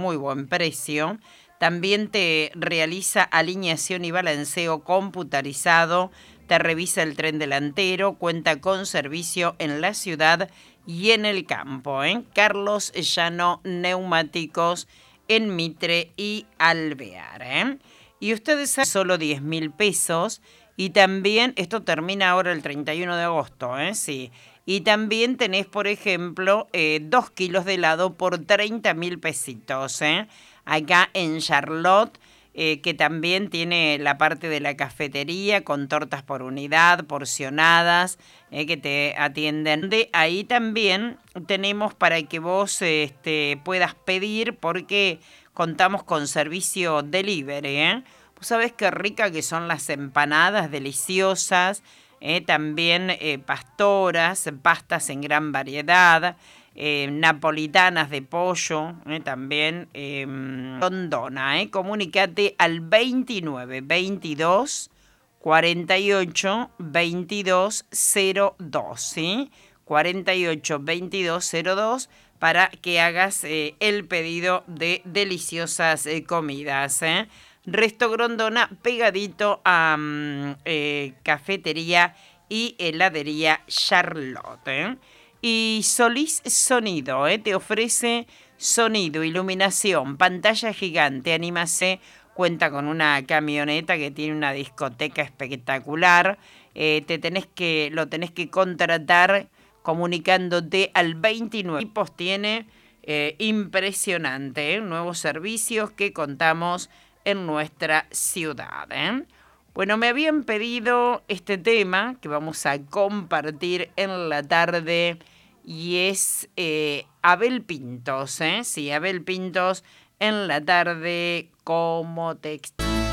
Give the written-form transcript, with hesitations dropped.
muy buen precio. También te realiza alineación y balanceo computarizado, te revisa el tren delantero, cuenta con servicio en la ciudad y en el campo. Carlos Llano Neumáticos en Mitre y Alvear. Y ustedes saben, solo 10.000 pesos. Y también, esto termina ahora el 31 de agosto, sí. Y también tenés, por ejemplo, 2 kilos de helado por 30.000 pesitos, acá en Charlotte, que también tiene la parte de la cafetería con tortas por unidad, porcionadas, que te atienden. De ahí también tenemos para que vos puedas pedir, porque contamos con servicio delivery. Vos sabés qué rica que son las empanadas, deliciosas. También pastoras, pastas en gran variedad, napolitanas de pollo, también rondona. Comunicate al 29 22 48 22 02, ¿sí? 48 22 02 para que hagas el pedido de deliciosas comidas. Resto Grondona, pegadito a cafetería y heladería Charlotte. Y Solís Sonido, te ofrece sonido, iluminación, pantalla gigante, animación. Cuenta con una camioneta que tiene una discoteca espectacular. Lo tenés que contratar comunicándote al 29. Tipos tiene impresionante, nuevos servicios que contamos en nuestra ciudad. Bueno, me habían pedido este tema que vamos a compartir en la tarde y es Abel Pintos, Sí, Abel Pintos en la tarde como texto.